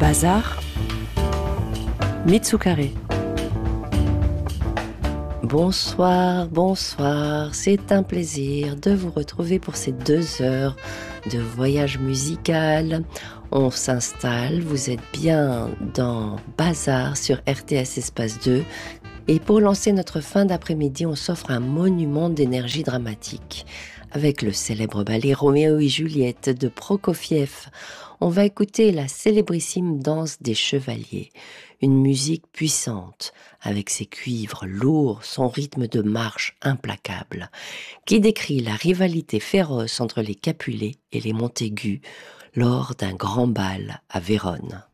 Bazar, Mitsukare. Bonsoir, bonsoir, c'est un plaisir de vous retrouver pour ces 2 heures de voyage musical. On s'installe, vous êtes bien dans Bazar sur RTS Espace 2. Et pour lancer notre fin d'après-midi, on s'offre un monument d'énergie dramatique. Avec le célèbre ballet Roméo et Juliette de Prokofiev, on va écouter la célébrissime danse des chevaliers. Une musique puissante, avec ses cuivres lourds, son rythme de marche implacable, qui décrit la rivalité féroce entre les Capulets et les Montaigu lors d'un grand bal à Vérone.